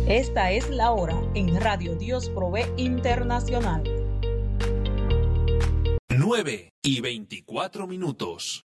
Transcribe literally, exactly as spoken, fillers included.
Esta es la hora en Radio Dios Provee Internacional. nueve y veinticuatro minutos.